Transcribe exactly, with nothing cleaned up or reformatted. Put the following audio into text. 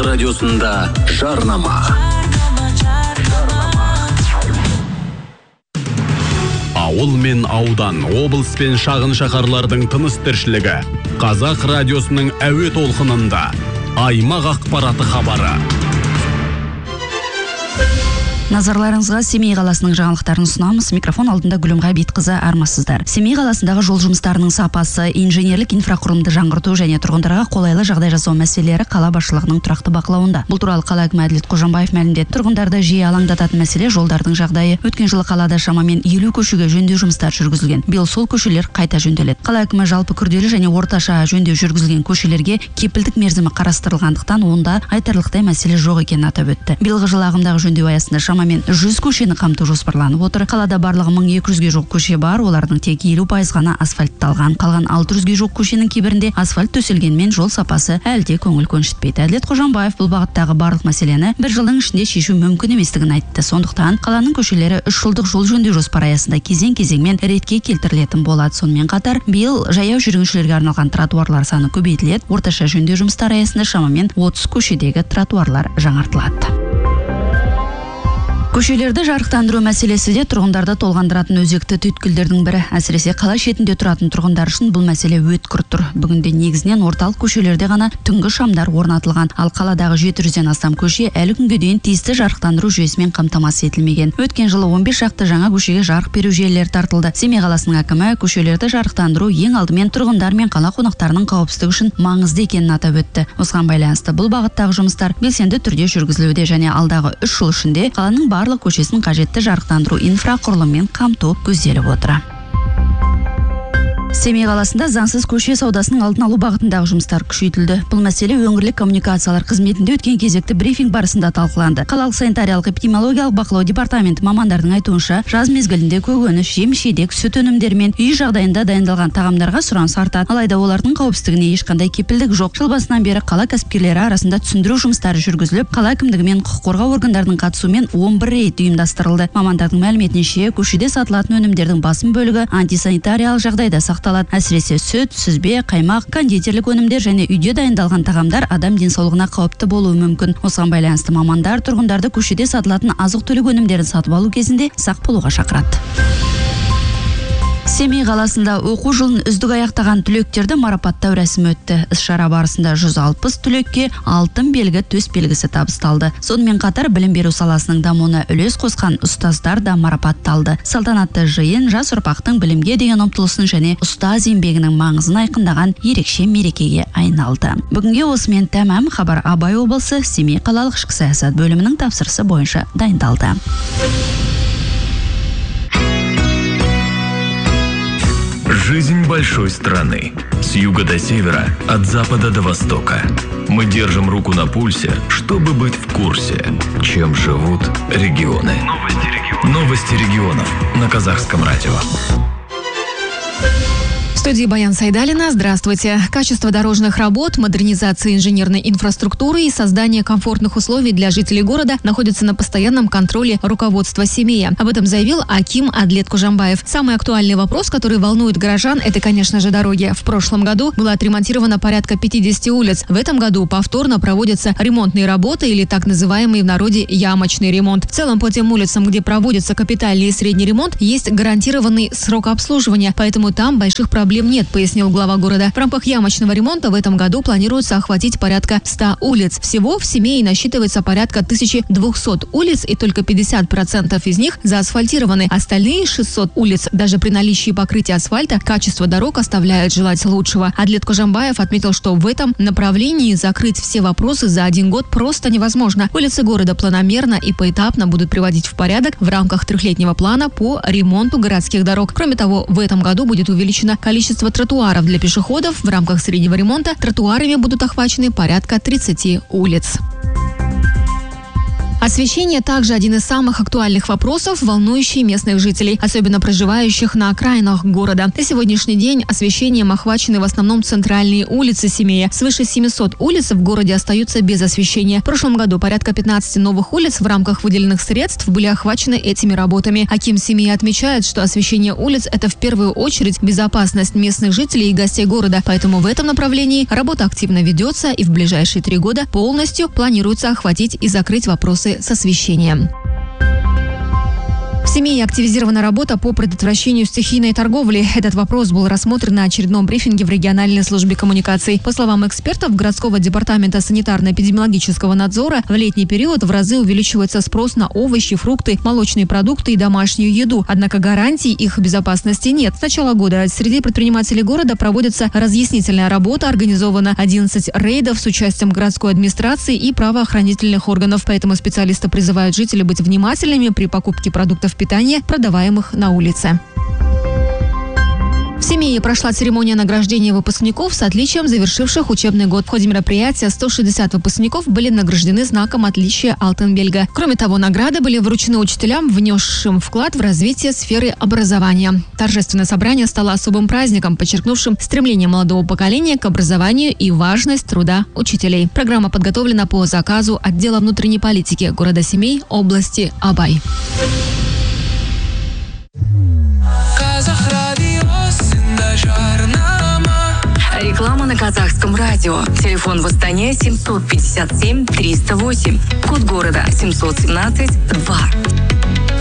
радиосында жарнама. Ауыл мен аудан, облыс пен шағын шаһарлардың тыныс тіршілігі. Қазақ радиосының әуе толқынында аймақ ақпараты хабары. Назарларыңызға Семей қаласының жаңалықтарын ұсынамыз. Микрофон алдында Гүлімға Бетқызы, армысыздар. Семей қаласындағы жол жұмыстарының сапасы, инженерлік инфрақұрылымды жаңғырту және тұрғындарға қолайлы жағдай жасау мәселелері қала басшылығының тұрақты бақылауында. Бұл туралы қала әкімі Әділет Қожамбаев мәлімдеді. Тұрғындарды жиі алаңдататын мәселе жолдардың жағдайы. Өткен жылы қалада шамамен елу көшеге жөндеу жұмыстары жүргізілген. Биыл сол көшелер қайта жөнделеді. Қала әкімі жалпы күрделі және орташа жөндеу жүргізілген көшелерге кепілдік мерзімі қарастырылғандықтан онда айтарлықтай мәселе жоқ екенін атап өтті. Биылғы жылы ағымдағы жөндеу аясында шамамен жүз көшені қамту жоспарланып отыр. Қалада барлығы мың екі жүзге жуық көше бар, олардың тек елу пайыз ғана асфальтталған. Қалған алты жүзге жуық көшенің кейбірінде асфальт төселгенмен жол сапасы әлі де көңіл көншітпейді. Әділет Қожамбаев бұл бағыттағы барлық мәселені бір жылдың ішінде шешу мүмкін еместігін айтты. Сондықтан қаланың көшелері үш жылдық жол жөндеу жоспары аясында кезең-кезеңмен ретке келтірілетін болады. Сонымен қатар биыл жаяу жүргіншілерге арналған тротуарлар саны көбейтіледі. Орташа жөндеу жұмыстары аясында шамамен отыз көшедегі тротуарлар жаңартылады. Көшелерді жарықтандыру мәселесі де тұрғындарды толғандыратын өзекті түйткілдердің бірі. Әсіресе қала шетінде тұратын тұрғындар үшін бұл мәселе өткір тұр. Бүгінде негізінен орталық көшелерде ғана түнгі шамдар орнатылған, ал қаладағы жеті жүзден астам көше әлі күнге дейін тиісті жарықтандыру жүйесімен қамтамасыз етілмеген. Өткен жылы он бес шақты жаңа көшеге жарық беру желілері тартылды. Семей қаласының әкімі көшелерді жарықтандыру ең алдымен тұрғындар мен қала қонақтарының қауіпсіздігі үшін маңызды екенін атап өтті. Осыған байланысты бұл бағыттағы жұмыстар белсенді түрде жүргізілуде және алдағы үш жыл ішінде қаланың барлық көшесін қажетті жарықтандыру инфрақұрылыммен қамту көзделіп отыр. Семей қаласында заңсыз көше саудасының алдын алу бағытындағы жұмыстар күшейтілді. Бұл мәселе өңірлік коммуникациялар қызметінде өткен кезекті брифинг барысында талқыланды. Қалалық санитариялық эпидемиологиялық бақылау департаменті мамандардың айтуынша, жаз мезгілінде көкөніс, жеміс-жидек, сүт өнімдері мен үй жағдайында дайындалған тағамдарға сұраныс артады. Алайда олардың қауіпсіздігіне ешқандай кепілдік жоқ. Жыл басынан бері қала кәсіпкерлері арасында түсіндіру жұмыстары жүргізіліп, қала әкімдігі мен құқық қорғау органдарының қатысуымен он бір рейд ұйымдастырылды. Мамандардың мәліметінше, көшеде сатылатын өнімдердің басым бөлігі антисанитариялық жағдайда сақталады. Әсіресе сүт, сүзбе, қаймақ, кондитерлік өнімдер және үйде дайындалған тағамдар адам денсаулығына қауіпті болуы мүмкін. Осыған байланысты мамандар тұрғындарды көшеде сатылатын азық-түлік өнімдерін сатып алу кезінде сақ болуға шақырады. Семей қаласында оқу жылын үздік аяқтаған түлектерді марапаттау рәсімі өтті. Іс-шара барысында жүз алпыс түлекке алтын белгі, төс белгісі табысталды. Сонымен қатар білім беру саласының дамуына үлес қосқан ұстаздар да марапатталды. Салтанатты жиын жас ұрпақтың білімге деген ұмтылысын және ұстаз еңбегінің маңызын айқындаған ерекше мерекеге айналды. Бүгінге осымен тәмам. Хабар Абай облысы Семей қалалық ішкі саясат бөлімінің тапсырысы бойынша дайындалды. Жизнь большой страны. С юга до севера, от запада до востока. Мы держим руку на пульсе, чтобы быть в курсе, чем живут регионы. Новости регионов. Новости регионов на Казахском радио. В студии Баян Сайдалина. Здравствуйте. Качество дорожных работ, модернизация инженерной инфраструктуры и создание комфортных условий для жителей города находятся на постоянном контроле руководства Семея. Об этом заявил аким Әділет Қожамбаев. Самый актуальный вопрос, который волнует горожан, это, конечно же, дороги. В прошлом году было отремонтировано порядка пятидесяти улиц. В этом году повторно проводятся ремонтные работы или так называемый в народе ямочный ремонт. В целом, по тем улицам, где проводится капитальный и средний ремонт, есть гарантированный срок обслуживания, поэтому там больших проблем нет, пояснил глава города. В рамках ямочного ремонта в этом году планируется охватить порядка ста улиц. Всего в Семее насчитывается порядка тысячи двухсот улиц, и только пятьдесят процентов из них заасфальтированы. Остальные шестьсот улиц, даже при наличии покрытия асфальта, качество дорог оставляет желать лучшего. Әділет Қожамбаев отметил, что в этом направлении закрыть все вопросы за один год просто невозможно. Улицы города планомерно и поэтапно будут приводить в порядок в рамках трехлетнего плана по ремонту городских дорог. Кроме того, в этом году будет увеличено количество Количество тротуаров для пешеходов. В рамках среднего ремонта тротуарами будут охвачены порядка тридцати улиц. Освещение также один из самых актуальных вопросов, волнующий местных жителей, особенно проживающих на окраинах города. На сегодняшний день освещением охвачены в основном центральные улицы Семея. Свыше семисот улиц в городе остаются без освещения. В прошлом году порядка пятнадцати новых улиц в рамках выделенных средств были охвачены этими работами. Аким Семея отмечает, что освещение улиц – это в первую очередь безопасность местных жителей и гостей города. Поэтому в этом направлении работа активно ведется, и в ближайшие три года полностью планируется охватить и закрыть вопросы с освещением. В Семее активизирована работа по предотвращению стихийной торговли. Этот вопрос был рассмотрен на очередном брифинге в региональной службе коммуникаций. По словам экспертов городского департамента санитарно-эпидемиологического надзора, в летний период в разы увеличивается спрос на овощи, фрукты, молочные продукты и домашнюю еду. Однако гарантий их безопасности нет. С начала года среди предпринимателей города проводится разъяснительная работа, организовано одиннадцать рейдов с участием городской администрации и правоохранительных органов. Поэтому специалисты призывают жителей быть внимательными при покупке продуктов питания, продаваемых на улице. В Семее прошла церемония награждения выпускников с отличием, завершивших учебный год. В ходе мероприятия сто шестьдесят выпускников были награждены знаком отличия Алтенбельга. Кроме того, награды были вручены учителям, внесшим вклад в развитие сферы образования. Торжественное собрание стало особым праздником, подчеркнувшим стремление молодого поколения к образованию и важность труда учителей. Программа подготовлена по заказу отдела внутренней политики города Семей, области Абай. Реклама на казахском радио. Телефон в Астане семьсот пятьдесят семь триста восемь. Код города семьсот семнадцать два.